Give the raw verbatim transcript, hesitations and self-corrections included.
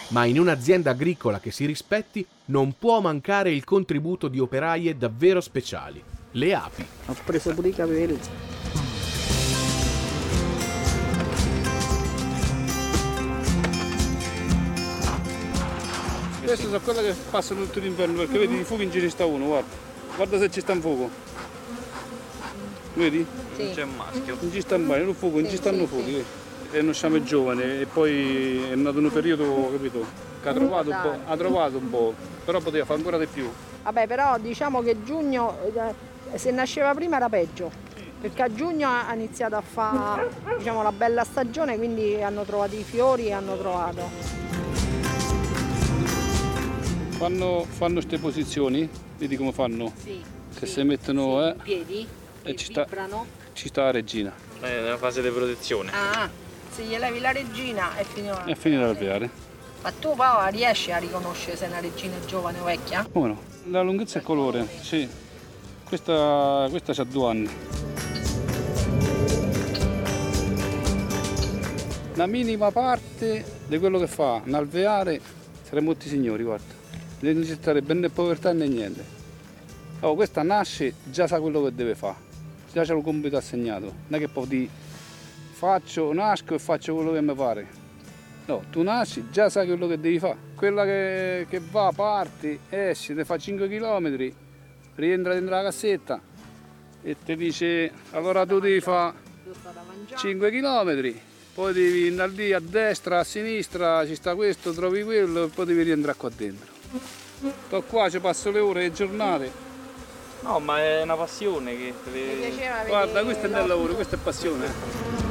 Ma in un'azienda agricola che si rispetti non può mancare il contributo di operaie davvero speciali, le api. Ho preso pure i capelli. Queste sono quelle che passano tutto l'inverno, perché vedi di fuochi in giro ci sta uno, guarda. Guarda se ci sta un fuoco. Vedi? Sì. C'è un maschio. Non ci sta mai, non fuoco, non sì, ci stanno sì, fuochi. sì. E non siamo giovani e poi è nato un periodo, capito? Che ha trovato un po', ha trovato un po', però poteva fare ancora di più. Vabbè, però diciamo che giugno, eh, se nasceva prima era peggio, perché a giugno ha iniziato a fare, diciamo, la bella stagione, quindi hanno trovato i fiori e hanno trovato. Fanno queste posizioni, vedi come fanno? Sì. Che sì, si mettono sì, eh, in piedi e ci sta, vibrano. ci sta la regina. È nella fase di protezione. Ah, se gli levi la regina è finita. È finita l'alveare. Ma tu Paola riesci a riconoscere se una regina è giovane o vecchia? Come no? La lunghezza e il colore, sì. Questa, questa c'ha due anni. La minima parte di quello che fa un alveare saremo tutti signori, guarda. Non ci sarebbe né povertà né niente. Oh, questa nasce, già sa quello che deve fare, già c'è un compito assegnato. Non è che può dire faccio, nasco e faccio quello che mi pare. No, tu nasci, già sai quello che devi fare. Quella che, che va, parti, esci, ti fa cinque chilometri, rientra dentro la cassetta e ti dice allora tu devi fare cinque chilometri, poi devi andare lì a destra, a sinistra, ci sta questo, trovi quello e poi devi rientrare qua dentro. Sto qua, ci passo le ore, le giornate. No, ma è una passione che... Mi piaceva Guarda, vedere questo è il lavoro, questa è passione.